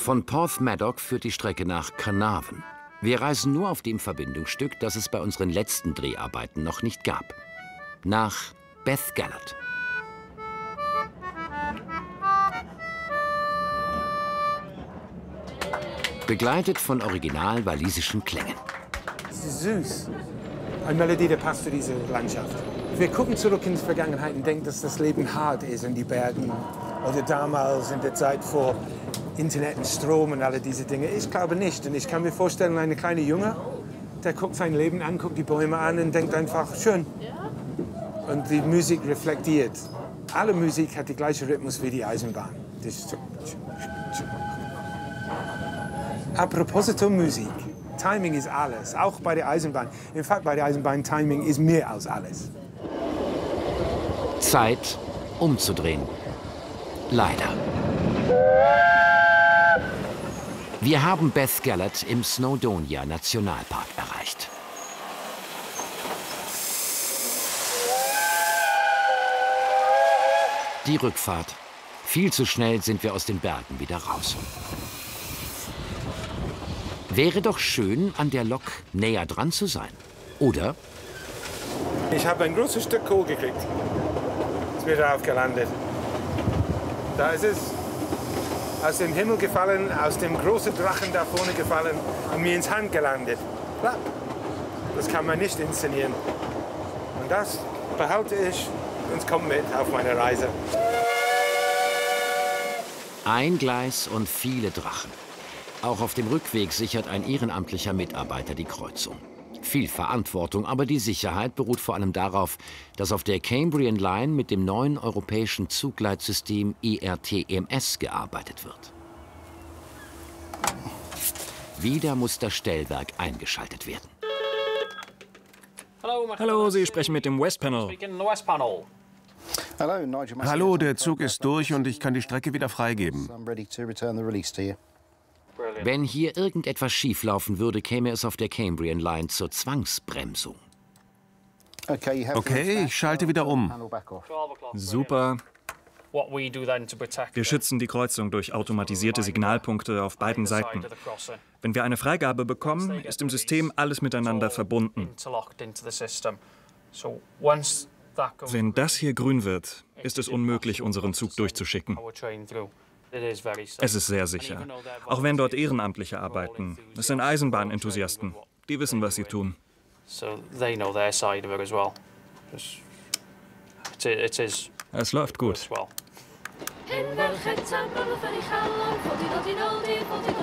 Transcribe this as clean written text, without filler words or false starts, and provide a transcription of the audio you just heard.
Von Porthmadog führt die Strecke nach Carnarvon. Wir reisen nur auf dem Verbindungsstück, das es bei unseren letzten Dreharbeiten noch nicht gab. Nach Bethgelert. Begleitet von original walisischen Klängen. Es ist süß. Eine Melodie, die passt zu dieser Landschaft. Wir gucken zurück in die Vergangenheit und denken, dass das Leben hart ist in die Bergen. Oder damals in der Zeit vor Internet und Strom und alle diese Dinge. Ich glaube nicht. Und ich kann mir vorstellen, ein kleiner Junge, der guckt sein Leben an, guckt die Bäume an und denkt einfach, schön. Und die Musik reflektiert. Alle Musik hat den gleichen Rhythmus wie die Eisenbahn. Apropos Musik. Timing ist alles, auch bei der Eisenbahn. In Fact, bei der Eisenbahn Timing ist mehr als alles. Zeit, umzudrehen. Leider. Wir haben Bethgelert im Snowdonia Nationalpark erreicht. Die Rückfahrt. Viel zu schnell sind wir aus den Bergen wieder raus. Wäre doch schön, an der Lok näher dran zu sein, oder? Ich habe ein großes Stück Kohl gekriegt. Es wird aufgelandet. Da ist es. Aus dem Himmel gefallen, aus dem großen Drachen da vorne gefallen und mir ins Hand gelandet. Das kann man nicht inszenieren. Und das behalte ich und es kommt mit auf meine Reise. Ein Gleis und viele Drachen. Auch auf dem Rückweg sichert ein ehrenamtlicher Mitarbeiter die Kreuzung. Viel Verantwortung, aber die Sicherheit beruht vor allem darauf, dass auf der Cambrian Line mit dem neuen europäischen Zugleitsystem ERTMS gearbeitet wird. Wieder muss das Stellwerk eingeschaltet werden. Hallo, Sie sprechen mit dem West Panel. Hallo, der Zug ist durch und ich kann die Strecke wieder freigeben. Wenn hier irgendetwas schieflaufen würde, käme es auf der Cambrian Line zur Zwangsbremsung. Okay, ich schalte wieder um. Super. Wir schützen die Kreuzung durch automatisierte Signalpunkte auf beiden Seiten. Wenn wir eine Freigabe bekommen, ist im System alles miteinander verbunden. Wenn das hier grün wird, ist es unmöglich, unseren Zug durchzuschicken. Es ist sehr sicher. Auch wenn dort Ehrenamtliche arbeiten. Es sind Eisenbahnenthusiasten. Die wissen, was sie tun. Es läuft gut.